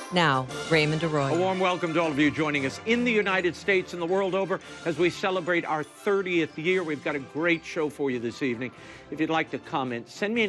Now, Raymond A Arroyo. warm welcome to all of you joining us in the United States and the world over as we celebrate our 30th year. We've got a great show for you this evening. If you'd like to comment, send me an